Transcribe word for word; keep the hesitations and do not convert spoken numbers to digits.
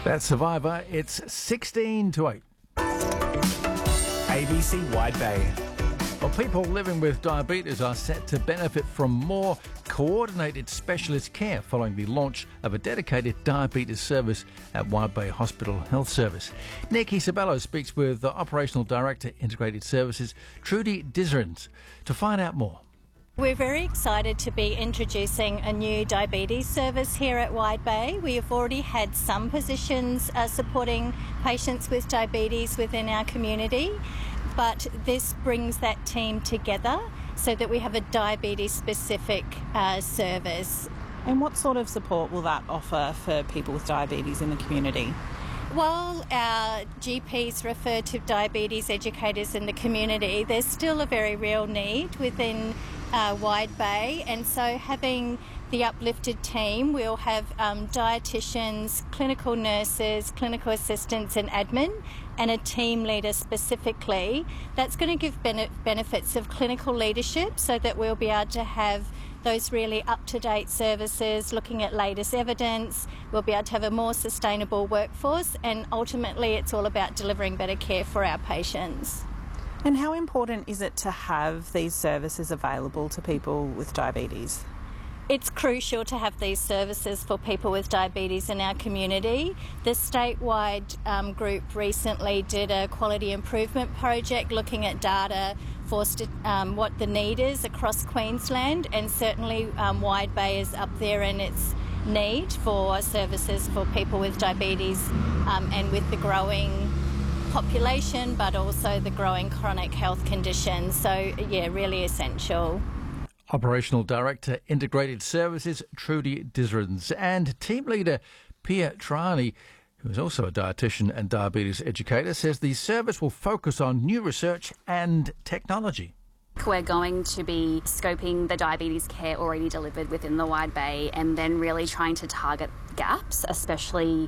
That's Survivor. It's sixteen to eight. A B C Wide Bay. Well, people living with diabetes are set to benefit from more coordinated specialist care following the launch of a dedicated diabetes service at Wide Bay Hospital Health Service. Nick Isabello speaks with the Operational Director, Integrated Services, Trudy Dizerens, to find out more. We're very excited to be introducing a new diabetes service here at Wide Bay. We have already had some positions uh, supporting patients with diabetes within our community, but this brings that team together so that we have a diabetes-specific uh, service. And what sort of support will that offer for people with diabetes in the community? While our G Ps refer to diabetes educators in the community, there's still a very real need within uh, Wide Bay, and so having the uplifted team, we'll have um, dietitians, clinical nurses, clinical assistants and admin, and a team leader specifically. That's going to give bene- benefits of clinical leadership so that we'll be able to have those really up-to-date services, looking at latest evidence. We'll be able to have a more sustainable workforce, and ultimately it's all about delivering better care for our patients. And how important is it to have these services available to people with diabetes? It's crucial to have these services for people with diabetes in our community. The statewide um, group recently did a quality improvement project looking at data for st- um, what the need is across Queensland, and certainly um, Wide Bay is up there in its need for services for people with diabetes, um, and with the growing population but also the growing chronic health conditions. So yeah, really essential. Operational Director, Integrated Services, Trudy Dizerens, and Team Leader Pia Trani, who is also a dietitian and diabetes educator, says the service will focus on new research and technology. We're going to be scoping the diabetes care already delivered within the Wide Bay and then really trying to target gaps, especially